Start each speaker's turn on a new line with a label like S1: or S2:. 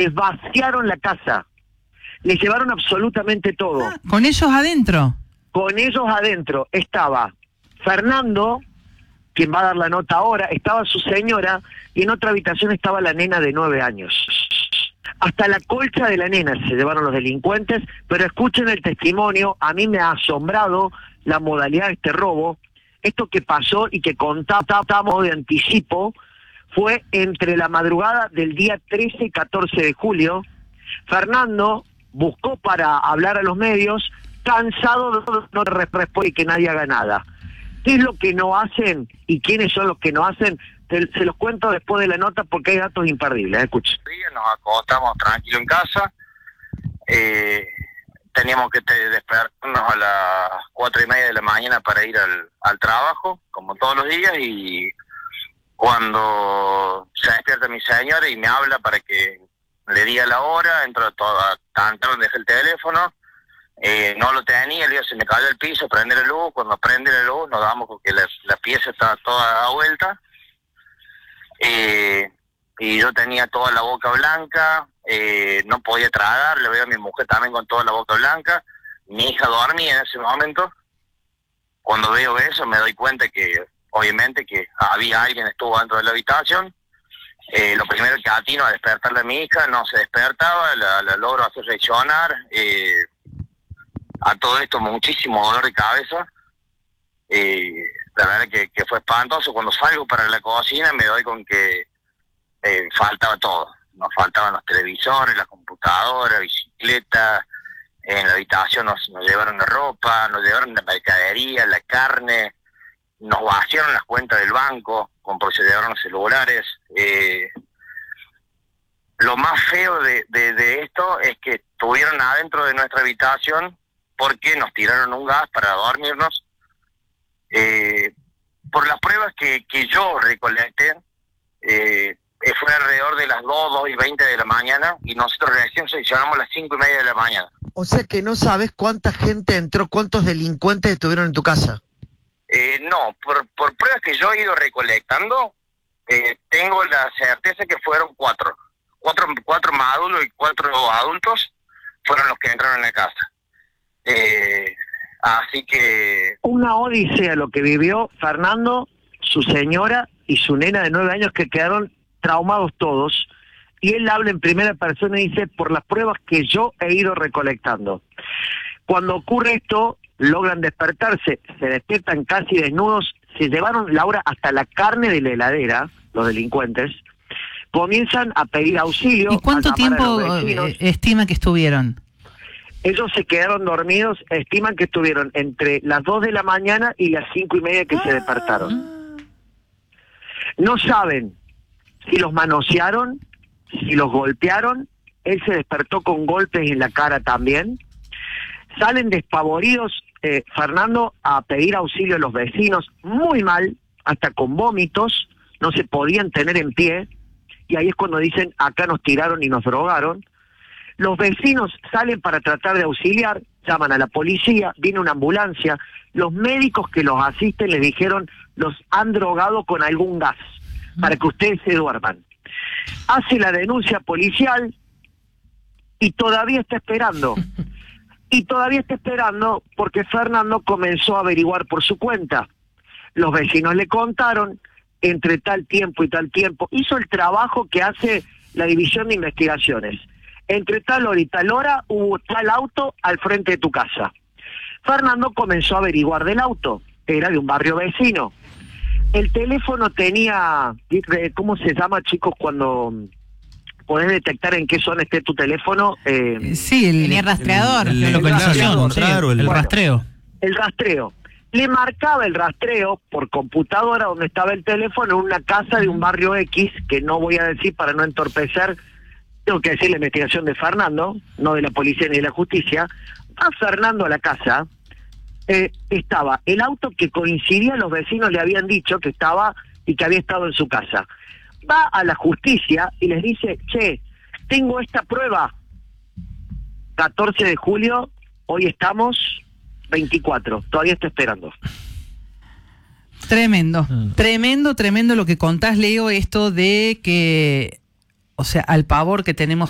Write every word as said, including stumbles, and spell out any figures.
S1: Les vaciaron la casa. Les llevaron absolutamente todo.
S2: Ah, ¿con ellos adentro?
S1: Con ellos adentro estaba Fernando, quien va a dar la nota ahora, estaba su señora, y en otra habitación estaba la nena de nueve años. Hasta la colcha de la nena se llevaron los delincuentes, pero escuchen el testimonio, a mí me ha asombrado la modalidad de este robo. Esto que pasó y que contábamos de anticipo fue entre la madrugada del día trece y catorce de julio. Fernando buscó para hablar a los medios, cansado de no responder y que nadie haga nada. ¿Qué es lo que no hacen y quiénes son los que no hacen? Te, se los cuento después de la nota porque hay datos imperdibles. Escuchen.
S3: Nos acostamos tranquilo en casa. Eh, teníamos que despertarnos a las cuatro y media de la mañana para ir al, al trabajo, como todos los días, y cuando se despierta mi señora y me habla para que le diga la hora, entro toda, tanto dejé el teléfono, eh, no lo tenía, el día se me cayó el piso, prende la luz, cuando prende la luz nos damos con que la, la pieza estaba toda a vuelta, eh, y yo tenía toda la boca blanca, eh, no podía tragar, le veo a mi mujer también con toda la boca blanca, mi hija dormía en ese momento. Cuando veo eso me doy cuenta que obviamente que había alguien estuvo dentro de la habitación. Eh, lo primero que atino a despertarle a mi hija, no se despertaba, la, la logro hacer reaccionar, eh, a todo esto muchísimo dolor de cabeza, eh, la verdad que, que fue espantoso. Cuando salgo para la cocina me doy con que eh, faltaba todo, nos faltaban los televisores, la computadora, bicicleta, en la habitación nos, nos llevaron la ropa, nos llevaron la mercadería, la carne, nos vaciaron las cuentas del banco, como se llevaron los celulares. Eh, lo más feo de, de, de esto es que estuvieron adentro de nuestra habitación porque nos tiraron un gas para dormirnos. Eh, por las pruebas que, que yo recolecté, eh, fue alrededor de las dos, dos y veinte de la mañana, y nosotros recién seleccionamos las cinco y media de la mañana.
S4: O sea que no sabes cuánta gente entró, cuántos delincuentes estuvieron en tu casa.
S3: Eh, no, por, por pruebas que yo he ido recolectando, eh, tengo la certeza que fueron cuatro. Cuatro, cuatro módulos y cuatro adultos fueron los que entraron en la casa. Eh, así que...
S1: Una odisea lo que vivió Fernando, su señora y su nena de nueve años, que quedaron traumados todos. Y él habla en primera persona y dice, por las pruebas que yo he ido recolectando. Cuando ocurre esto, logran despertarse, se despiertan casi desnudos, se llevaron, Laura, hasta la carne de la heladera, los delincuentes, comienzan a pedir auxilio.
S2: ¿Y cuánto tiempo estima que estuvieron?
S1: Ellos se quedaron dormidos, estiman que estuvieron entre las dos de la mañana y las cinco y media que ah. se despertaron. No saben si los manosearon, si los golpearon. Él se despertó con golpes en la cara también. Salen despavoridos, eh, Fernando, a pedir auxilio a los vecinos, muy mal, hasta con vómitos, no se podían tener en pie, y ahí es cuando dicen, acá nos tiraron y nos drogaron. Los vecinos salen para tratar de auxiliar, llaman a la policía, viene una ambulancia, los médicos que los asisten les dijeron, los han drogado con algún gas, para que ustedes se duerman. Hace la denuncia policial y todavía está esperando. Y todavía está esperando porque Fernando comenzó a averiguar por su cuenta. Los vecinos le contaron, entre tal tiempo y tal tiempo, hizo el trabajo que hace la División de Investigaciones. Entre tal hora y tal hora hubo tal auto al frente de tu casa. Fernando comenzó a averiguar del auto, era de un barrio vecino. El teléfono tenía, ¿cómo se llama, chicos, cuando podés detectar en qué zona esté tu teléfono? Eh,
S2: sí, el,
S5: tenía rastreador.
S2: El, el, el, el, rastreador, sí, el, el rastreo.
S1: El rastreo. Le marcaba el rastreo por computadora donde estaba el teléfono en una casa de un barrio X, que no voy a decir para no entorpecer, tengo que decir la investigación de Fernando, no de la policía ni de la justicia. Va Fernando a la casa, eh, estaba el auto que coincidía, los vecinos le habían dicho que estaba y que había estado en su casa. Va a la justicia y les dice, che, tengo esta prueba, catorce de julio, hoy estamos veinticuatro, todavía está esperando.
S2: Tremendo, mm. tremendo, tremendo lo que contás, Leo, esto de que, o sea, al pavor que tenemos